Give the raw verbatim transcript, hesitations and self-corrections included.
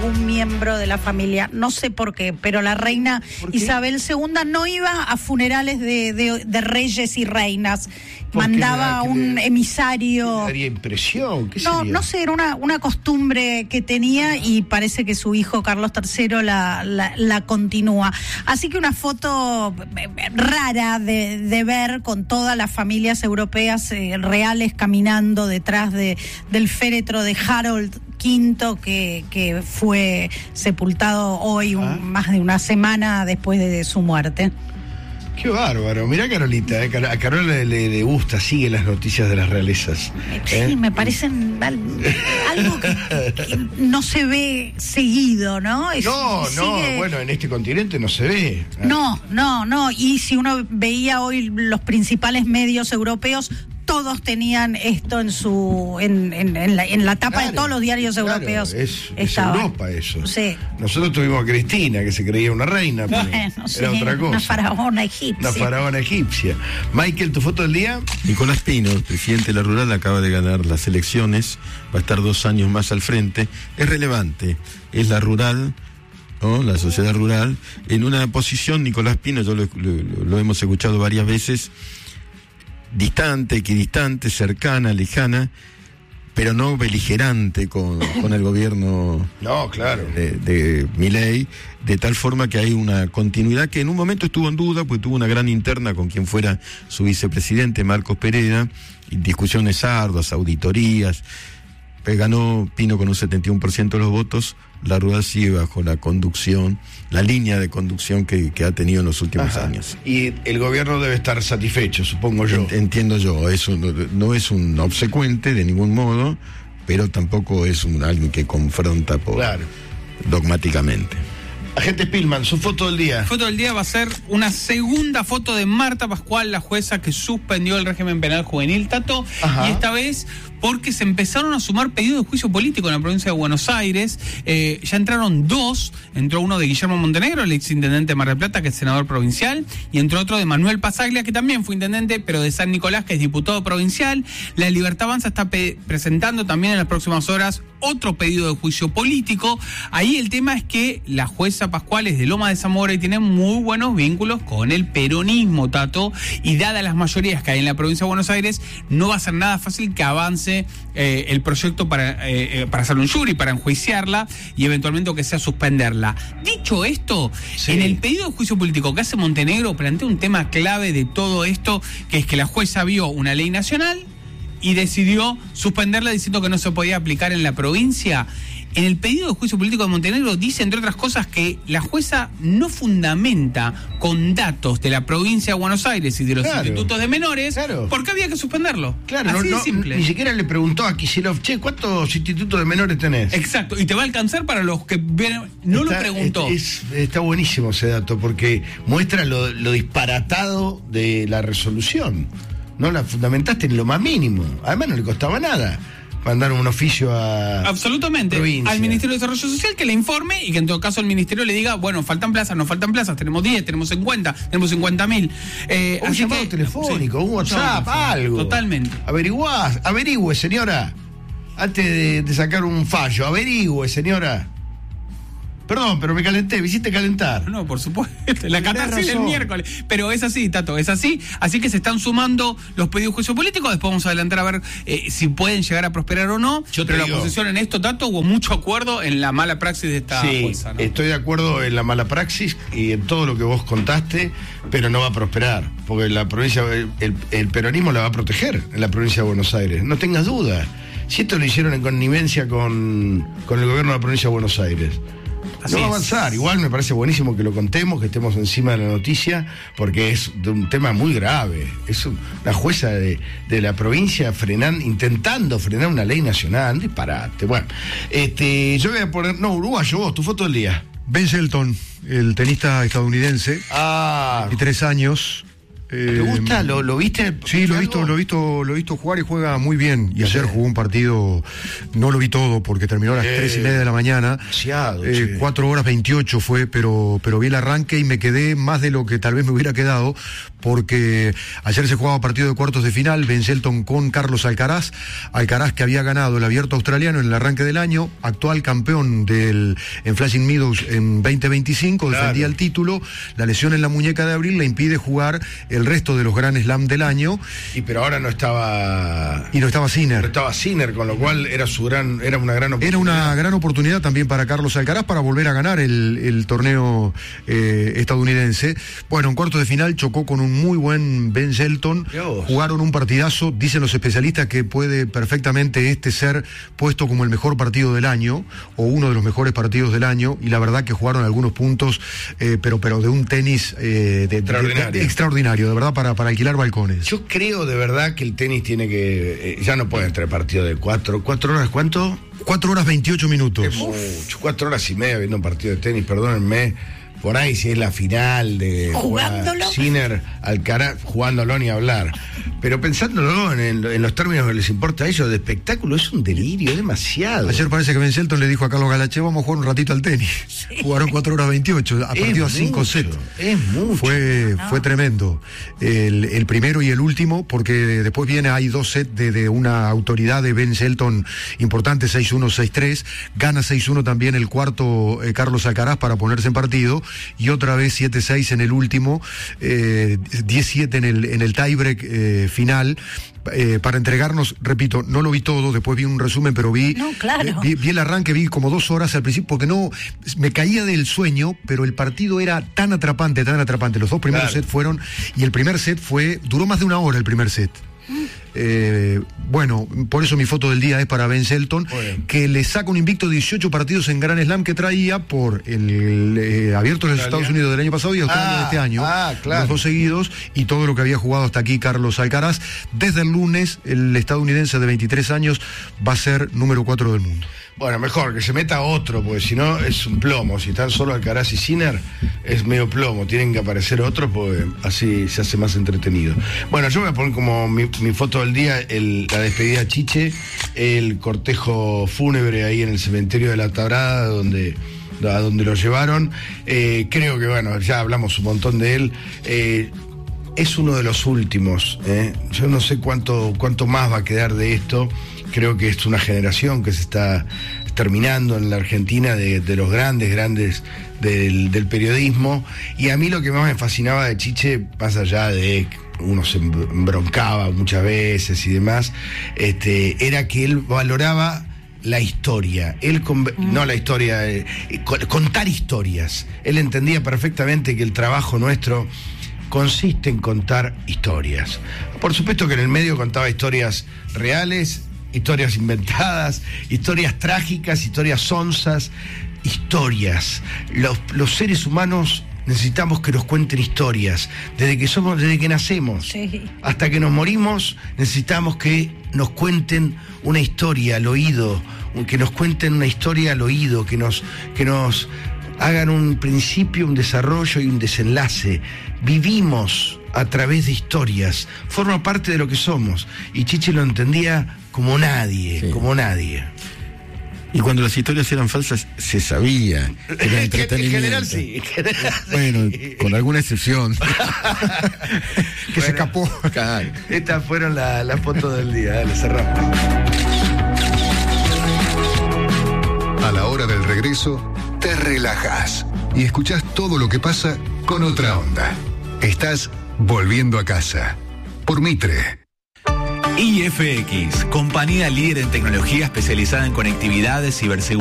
ningún miembro de la familia. No sé por qué, pero la reina Isabel segunda no iba a funerales de, de, de reyes y reinas. Mandaba un le, emisario. ¿Daría impresión? ¿Qué no, sería? no sé, era una, una costumbre que tenía y parece que su hijo Carlos tercero la, la, la continúa. Así que una foto rara de, de ver con todas las familias europeas eh, reales caminando detrás de, del féretro de Harold quinto que, que fue sepultado hoy, un, ¿Ah? más de una semana después de, de su muerte. Qué bárbaro. Mirá, Carolita, eh. a Carola le, le gusta, sigue las noticias de las realezas. ¿Eh? Sí, me parecen al, algo que, que no se ve seguido, ¿no? Es, no, sigue... no, bueno, en este continente no se ve. No, no, no. Y si uno veía hoy los principales medios europeos, todos tenían esto en su en, en, en, la, en la tapa claro, de todos los diarios claro, europeos. Es, es Europa eso. Sí. Nosotros tuvimos a Cristina, que se creía una reina, pero bueno, sí, era otra cosa. Una faraona egipcia. Una faraona egipcia. Michael, ¿tu foto del día? Nicolás Pino, el presidente de la Rural, acaba de ganar las elecciones, va a estar dos años más al frente. Es relevante, es la Rural, ¿no? La sociedad rural, en una posición, Nicolás Pino, yo lo, lo, lo hemos escuchado varias veces, distante, equidistante, cercana, lejana, pero no beligerante con, con el gobierno no, claro. de, de Milei, de tal forma que hay una continuidad que en un momento estuvo en duda, pues tuvo una gran interna con quien fuera su vicepresidente, Marcos Pereda, y discusiones arduas, auditorías, pues ganó Pino con un setenta y uno por ciento de los votos. La Rural sigue bajo la conducción, la línea de conducción que, que ha tenido en los últimos Ajá. años. Y el gobierno debe estar satisfecho, supongo yo. Entiendo yo, eso no, no es un obsecuente de ningún modo, pero tampoco es un alguien que confronta por claro. dogmáticamente. Agente Spillman, su foto del día. Foto del día va a ser una segunda foto de Marta Pascual, la jueza que suspendió el régimen penal juvenil, Tato, Ajá. y esta vez porque se empezaron a sumar pedidos de juicio político en la provincia de Buenos Aires. Eh, ya entraron dos, entró uno de Guillermo Montenegro, el exintendente de Mar del Plata, que es senador provincial, y entró otro de Manuel Pasaglia, que también fue intendente, pero de San Nicolás, que es diputado provincial. La Libertad Avanza está pe- presentando también en las próximas horas otro pedido de juicio político. Ahí el tema es que la jueza Pascual es de Loma de Zamora y tiene muy buenos vínculos con el peronismo, Tato, y dadas las mayorías que hay en la provincia de Buenos Aires, no va a ser nada fácil que avance eh, el proyecto para, eh, para hacer un jury, para enjuiciarla y eventualmente que sea suspenderla. Dicho esto, sí. en el pedido de juicio político que hace Montenegro plantea un tema clave de todo esto, que es que la jueza vio una ley nacional y decidió suspenderla diciendo que no se podía aplicar en la provincia. En el pedido de juicio político de Montenegro dice, entre otras cosas, que la jueza no fundamenta con datos de la provincia de Buenos Aires y de los claro, institutos de menores, claro. porque había que suspenderlo. Claro, así no, de simple. No, ni siquiera le preguntó a Kicillof, che, ¿cuántos institutos de menores tenés? Exacto, y te va a alcanzar para los que vienen. No está, lo preguntó. Es, es, está buenísimo ese dato, porque muestra lo, lo disparatado de la resolución. No la fundamentaste en lo más mínimo. Además no le costaba nada mandar un oficio a absolutamente provincia. Al Ministerio de Desarrollo Social, que le informe y que en todo caso el Ministerio le diga, bueno, faltan plazas, no faltan plazas, tenemos diez, tenemos cincuenta, tenemos cincuenta mil. Eh, un llamado que, telefónico, sí, un WhatsApp, no, algo. Totalmente. Averiguá, averigüe, señora. Antes de, de sacar un fallo, averigüe, señora. Perdón, pero me calenté, me hiciste calentar. No, por supuesto, la catarsis del miércoles. Pero es así, Tato, es así. Así que se están sumando los pedidos de juicio político. Después vamos a adelantar a ver eh, si pueden llegar a prosperar o no. Yo pero digo, la oposición en esto, Tato, hubo mucho acuerdo en la mala praxis de esta sí, jueza, ¿no? Estoy de acuerdo en la mala praxis y en todo lo que vos contaste, pero no va a prosperar. Porque la provincia, el, el peronismo la va a proteger en la provincia de Buenos Aires. No tengas duda. Si esto lo hicieron en connivencia con, con el gobierno de la provincia de Buenos Aires. Así no va a avanzar. Igual me parece buenísimo que lo contemos, que estemos encima de la noticia, porque es de un tema muy grave. Es una jueza de, de la provincia frenan, intentando frenar una ley nacional. Disparate. Bueno, este, yo voy a poner, no, uruguayo, vos, tu foto del día. Ben Shelton, el tenista estadounidense, ah, veintitrés años, ¿Te gusta? ¿Lo, lo viste? Sí, lo he visto, lo he visto, lo he visto jugar y juega muy bien. Y ayer jugó un partido, no lo vi todo porque terminó a las eh, tres y media de la mañana. Demasiado, eh, cuatro horas veintiocho fue, pero, pero vi el arranque y me quedé más de lo que tal vez me hubiera quedado, porque ayer se jugaba partido de cuartos de final, Ben Shelton con Carlos Alcaraz. Alcaraz, que había ganado el Abierto Australiano en el arranque del año, actual campeón del en Flushing Meadows en veinte veinticinco, claro. Defendía el título. La lesión en la muñeca de abril le impide jugar el resto de los Grand Slam del año. Y pero ahora no estaba... Y no estaba Sinner. No estaba Sinner, con lo cual era su gran, era una gran oportunidad. Era una gran oportunidad también para Carlos Alcaraz para volver a ganar el, el torneo eh, estadounidense. Bueno, en cuartos de final chocó con un muy buen Ben Shelton. Dios. Jugaron un partidazo. Dicen los especialistas que puede perfectamente este ser puesto como el mejor partido del año, o uno de los mejores partidos del año, y la verdad que jugaron algunos puntos, eh, pero, pero de un tenis eh, de, extraordinario. De, de, de, extraordinario, de verdad, para, para alquilar balcones. Yo creo de verdad que el tenis tiene que... Eh, ya no puede entrar partido de cuatro. ¿Cuatro horas cuánto? Cuatro horas veintiocho minutos. Es mucho, cuatro horas y media viendo un partido de tenis, perdónenme. Por ahí si es la final de Sinner, Alcaraz, jugándolo ni hablar. Pero pensándolo en, el, en los términos que les importa a ellos de espectáculo, es un delirio, es demasiado. Ayer parece que Ben Shelton le dijo a Carlos Galache, vamos a jugar un ratito al tenis. Sí. Jugaron cuatro horas veintiocho, a partido a cinco sets. Es mucho. Fue, no. fue tremendo. El, el primero y el último, porque después viene, hay dos sets de, de una autoridad de Ben Shelton importante, seis uno, seis tres. Gana seis uno también el cuarto eh, Carlos Alcaraz para ponerse en partido. Y otra vez siete seis en el último, eh, diez siete en el, en el tiebreak eh, final, eh, para entregarnos, repito, no lo vi todo, después vi un resumen, pero vi, no, claro. vi, vi el arranque, vi como dos horas al principio, porque no, me caía del sueño, pero el partido era tan atrapante, tan atrapante, los dos primeros claro. sets fueron, y el primer set fue, duró más de una hora el primer set. Eh, bueno, por eso mi foto del día es para Ben Shelton, bueno. que le saca un invicto de dieciocho partidos en Grand Slam que traía por el eh, Abierto de los Estados Unidos del año pasado y Australia ah, de este año, ah, claro. los dos seguidos, y todo lo que había jugado hasta aquí Carlos Alcaraz. Desde el lunes, el estadounidense de veintitrés años va a ser número cuatro del mundo. Bueno, mejor que se meta otro, porque si no es un plomo. Si están solo Alcaraz y Sinner, es medio plomo. Tienen que aparecer otros, porque así se hace más entretenido. Bueno, yo voy a poner como mi, mi foto del día el, la despedida a Chiche, el cortejo fúnebre ahí en el cementerio de La Tabrada, donde, a donde lo llevaron. Eh, creo que, bueno, ya hablamos un montón de él. Eh, es uno de los últimos. ¿eh? Yo no sé cuánto, cuánto más va a quedar de esto. Creo que es una generación que se está terminando en la Argentina de, de los grandes, grandes del, del periodismo. Y a mí lo que más me fascinaba de Chiche, más allá de uno se embroncaba muchas veces y demás, este, era que él valoraba la historia, él con, no la historia, eh, contar historias. Él entendía perfectamente que el trabajo nuestro consiste en contar historias. Por supuesto que en el medio contaba historias reales, historias inventadas, historias trágicas, historias sonzas, historias. Los, los seres humanos necesitamos que nos cuenten historias. Desde que somos, desde que nacemos, sí. hasta que nos morimos, necesitamos que nos cuenten una historia al oído, que nos cuenten una historia al oído, que nos, que nos hagan un principio, un desarrollo y un desenlace. Vivimos a través de historias, forma parte de lo que somos. Y Chiche lo entendía como nadie, sí. como nadie. Y cuando las historias eran falsas, se sabía. Era entretenimiento. En general sí. En general, bueno, sí. con alguna excepción. que bueno, se escapó. Estas fueron las la fotos del día. Dale, cerramos. A la hora del regreso, te relajas y escuchás todo lo que pasa con otra onda. Estás volviendo a casa. Por Mitre. I F X, compañía líder en tecnología especializada en conectividad, ciberseguridad.